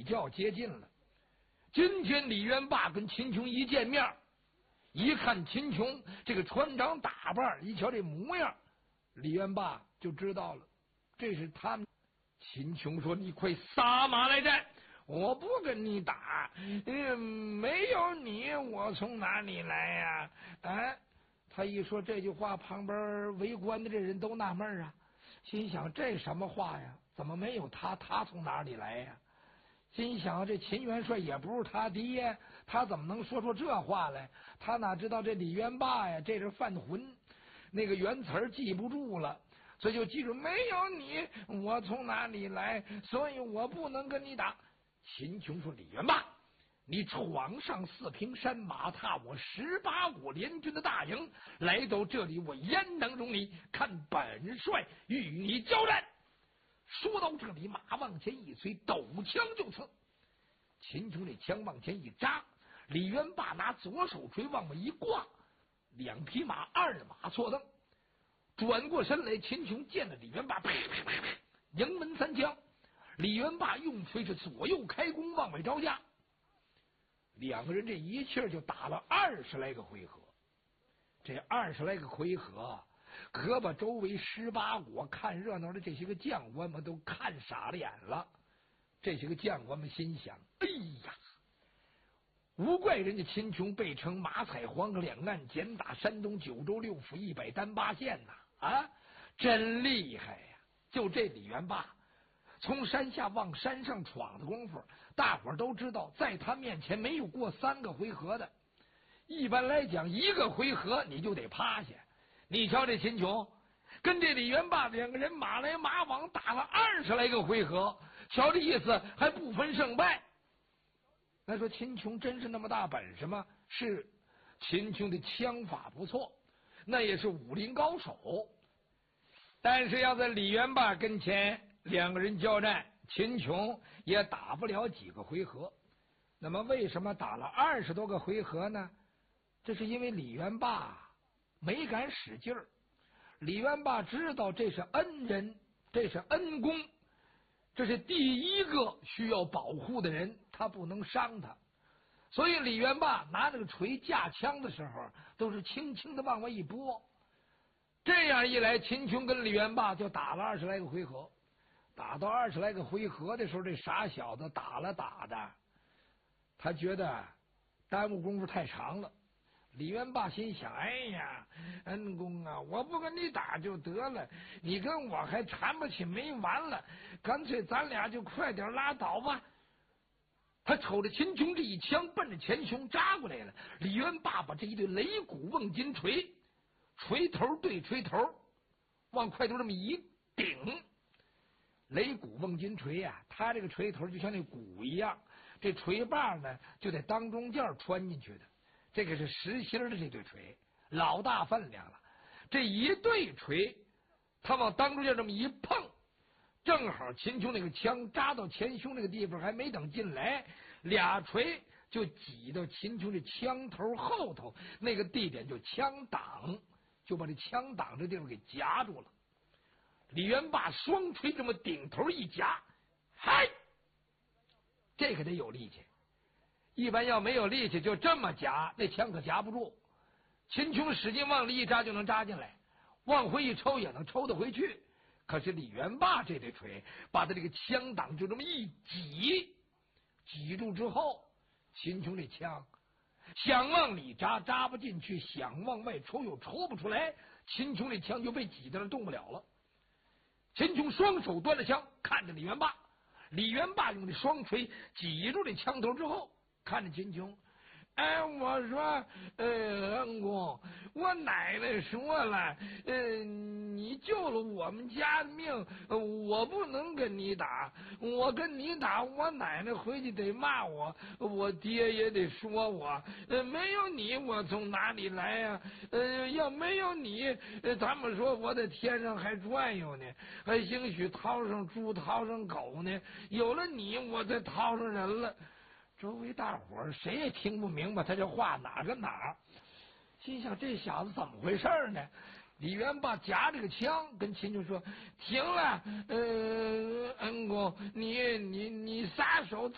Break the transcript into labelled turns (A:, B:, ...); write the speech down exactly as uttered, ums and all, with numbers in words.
A: 就要接近了。今天李元霸跟秦琼一见面，一看秦琼这个穿着打扮，一瞧这模样，李元霸就知道了，这是他们。秦琼说：“你快撒马来战！我不跟你打，嗯，没有你，我从哪里来呀？”哎，他一说这句话，旁边围观的这人都纳闷啊，心想这什么话呀？怎么没有他？他从哪里来呀？心想这秦元帅也不是他爹，他怎么能说出这话来？他哪知道这李元霸呀，这是犯浑，那个原词儿记不住了，所以就记住没有你，我从哪里来？所以我不能跟你打。秦琼说：“李元霸，你闯上四平山，马踏我十八国联军的大营，来到这里，我焉能容你？看本帅与你交战！”说到这里，马往前一催，抖枪就刺。秦琼这枪往前一扎，李元霸拿左手锤往外一挂，两匹马二马错蹬，转过身来。秦琼见了李元霸，啪啪啪啪，迎门三枪。李元霸用锤是左右开弓往外招架，两个人这一气儿就打了二十来个回合。这二十来个回合，可把周围十八国看热闹的这些个将官们都看傻了眼了。这些个将官们心想：哎呀，无怪人家秦琼被称马踩黄河两岸，简打山东九州六府一百单八县呐！啊，真厉害呀！就这李元霸从山下往山上闯的功夫，大伙儿都知道，在他面前没有过三个回合的。一般来讲，一个回合你就得趴下。你瞧这秦琼跟这李元霸两个人马来马往打了二十来个回合，瞧这意思还不分胜败。那说秦琼真是那么大本事吗？是，秦琼的枪法不错，那也是武林高手。但是要在李元霸跟前，两个人交战，秦琼也打不了几个回合。那么为什么打了二十多个回合呢？这是因为李元霸没敢使劲儿。李元霸知道这是恩人，这是恩公，这是第一个需要保护的人，他不能伤他。所以李元霸拿这个锤架枪的时候，都是轻轻的往外一拨。这样一来，秦琼跟李元霸就打了二十来个回合。打到二十来个回合的时候，这傻小子打了打的，他觉得耽误功夫太长了。李元霸心想：哎呀，恩公啊，我不跟你打就得了，你跟我还缠不起没完了，干脆咱俩就快点拉倒吧。他瞅着秦琼这一枪奔着前胸扎过来了。李元霸把这一对擂鼓瓮金锤，锤头对锤头，往块头这么一顶。擂鼓瓮金锤呀、啊，他这个锤头就像那鼓一样，这锤把呢就在当中间穿进去的。这个是实心的这对锤，老大分量了。这一对锤，他往当中间这么一碰，正好秦琼那个枪扎到前胸那个地方，还没等进来，俩锤就挤到秦琼这枪头后头那个地点，就枪挡，就把这枪挡这地方给夹住了。李元霸双锤这么顶头一夹，嗨，这可得有力气。一般要没有力气，就这么夹，那枪可夹不住。秦琼使劲往里一扎就能扎进来，往回一抽也能抽得回去。可是李元霸这对锤把他这个枪挡就这么一挤，挤住之后，秦琼这枪想往里扎扎不进去，想往外抽又抽不出来，秦琼这枪就被挤在那动不了了。秦琼双手端着枪，看着李元霸。李元霸用这双锤挤住这枪头之后，看着秦琼，哎，我说，呃，恩公，我奶奶说了，呃，你救了我们家的命，呃，我不能跟你打，我跟你打，我奶奶回去得骂我，我爹也得说我，呃，没有你，我从哪里来呀、啊？呃，要没有你，呃，他们说我在天上还转悠呢，还兴许掏上猪，掏上狗呢，有了你，我才掏上人了。周围大伙儿谁也听不明白他这话哪跟哪儿，心想这小子怎么回事呢？李元霸夹这个枪跟秦琼说：“停了，呃，恩公，你你你撒手。”